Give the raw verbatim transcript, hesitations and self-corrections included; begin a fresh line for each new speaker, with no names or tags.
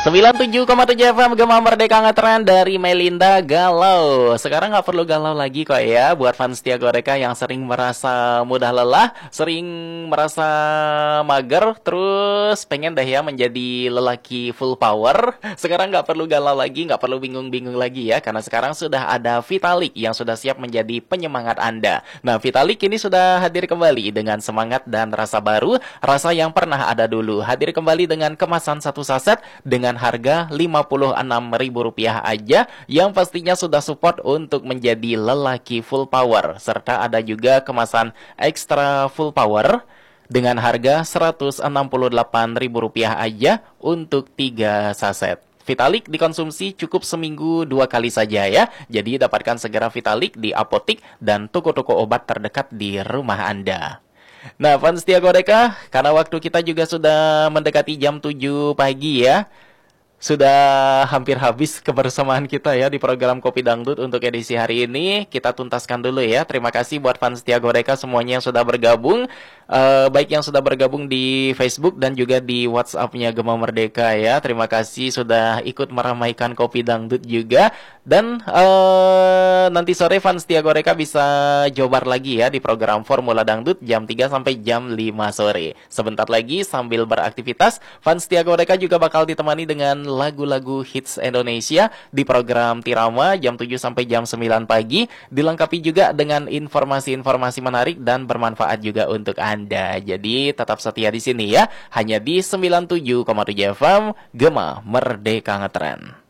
sembilan puluh tujuh koma tujuh F M Gema Merdeka Ngetren dari Melinda Galau. Sekarang nggak perlu galau lagi kok ya buat fans Setia Goreka yang sering merasa mudah lelah, sering merasa mager, terus pengen deh ya menjadi lelaki full power. Sekarang nggak perlu galau lagi, nggak perlu bingung-bingung lagi ya, karena sekarang sudah ada Vitalik yang sudah siap menjadi penyemangat Anda. Nah, Vitalik ini sudah hadir kembali dengan semangat dan rasa baru, rasa yang pernah ada dulu. Hadir kembali dengan kemasan satu saset dengan harga lima puluh enam ribu rupiah aja, yang pastinya sudah support untuk menjadi lelaki full power. Serta ada juga kemasan extra full power dengan harga seratus enam puluh delapan ribu rupiah aja untuk tiga saset. Vitalik dikonsumsi cukup seminggu dua kali saja ya. Jadi dapatkan segera Vitalik di apotik dan toko-toko obat terdekat di rumah Anda. Nah, fans Setia Goreka, karena waktu kita juga sudah mendekati jam tujuh pagi ya. Sudah hampir habis kebersamaan kita ya di program Kopi Dangdut untuk edisi hari ini. Kita tuntaskan dulu ya. Terima kasih buat fans Setia Goreka semuanya yang sudah bergabung. Uh, baik yang sudah bergabung di Facebook dan juga di WhatsApp-nya Gema Merdeka ya. Terima kasih sudah ikut meramaikan Kopi Dangdut juga. Dan uh, nanti sore fans Setia Goreka bisa jobar lagi ya di program Formula Dangdut jam tiga sampai jam lima sore. Sebentar lagi sambil beraktivitas, fans Setia Goreka juga bakal ditemani dengan lagu-lagu hits Indonesia di program Tirama jam tujuh sampai jam sembilan pagi, dilengkapi juga dengan informasi-informasi menarik dan bermanfaat juga untuk Anda. Jadi tetap setia di sini ya, hanya di sembilan puluh tujuh koma tujuh F M Gema Merdeka Ngetren.